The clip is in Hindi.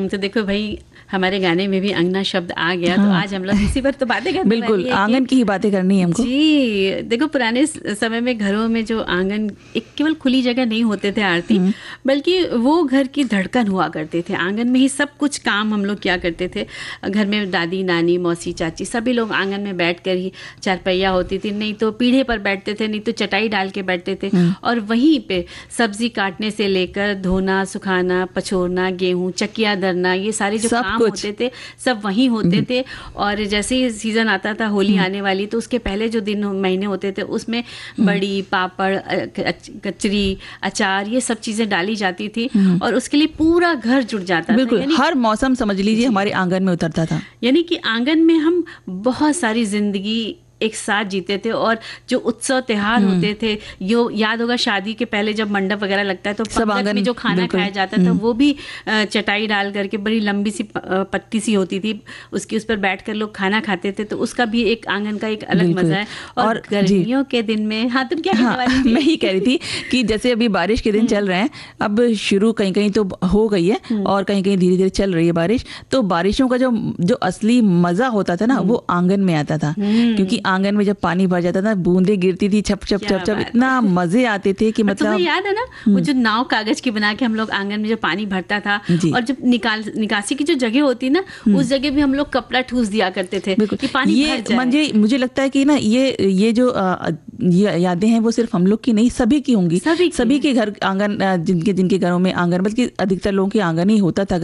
तो देखो भाई, हमारे गाने में भी अंगना शब्द आ गया। तो आज हम लोग इसी पर तो बातें करने बिल्कुल, वाली है आंगन की ही बातें करनी है हमको। जी देखो, पुराने समय में घरों में जो आंगन एक केवल खुली जगह नहीं होते थे आरती, बल्कि वो घर की धड़कन हुआ करते थे। आंगन में ही सब कुछ काम हम लोग किया करते थे। घर में दादी नानी मौसी चाची सभी लोग आंगन में बैठ कर ही, चारपैया होती थी, नहीं तो पीढ़े पर बैठते थे, नहीं तो चटाई डाल के बैठते थे, और वहीं पे सब्जी काटने से लेकर धोना सुखाना, पछोरना, गेहूं चकिया धरना, ये सारे जो काम होते थे सब वहीं होते थे। और जैसे ही सीजन आता था, होली आने वाली, तो उसके पहले जो दिन महीने होते थे उसमें बड़ी पापड़ कचरी अचार ये सब चीजें डाली जाती थी, और उसके लिए पूरा घर जुट जाता था। बिल्कुल, हर मौसम समझ लीजिए हमारे आंगन में उतरता था। यानी कि आंगन में हम बहुत सारी जिंदगी एक साथ जीते थे। और जो उत्सव त्योहार होते थे, यो याद होगा शादी के पहले जब मंडप वगैरह लगता है तो पंगत में जो खाना खाया जाता था वो भी चटाई डाल करके, बड़ी लंबी सी पत्ती सी होती थी, उसकी उस पर बैठकर लोग खाना खाते थे। तो उसका भी एक आंगन का एक अलग मजा है। और गर्मियों के दिन में, हाँ तुम क्या कहने वाली थी? मैं ही कह रही थी कि जैसे अभी बारिश के दिन चल रहे हैं, अब शुरू कहीं कहीं तो हो गई है और कहीं कहीं धीरे धीरे चल रही है बारिश। तो बारिशों का जो असली मजा होता था ना, वो आंगन में आता था। क्योंकि आंगन में जब पानी भर जाता था, बूंदे गिरती थी छप छप छप छप, इतना मजे आते थे कि मतलब। तुम्हें याद है ना वो जो नाव कागज की बना के हम लोग आंगन में जो पानी भरता था, और जब निकासी की जो जगह होती ना, उस जगह भी हम लोग कपड़ा ठूस दिया करते थे कि पानी भर जाए। मुझे लगता है कि ना ये जो यादें हैं वो सिर्फ हम लोग की नहीं, सभी की होंगी। सभी के घर आंगन, जिनके घरों में आंगन, बल्कि अधिकतर लोगों के आंगन ही होता था।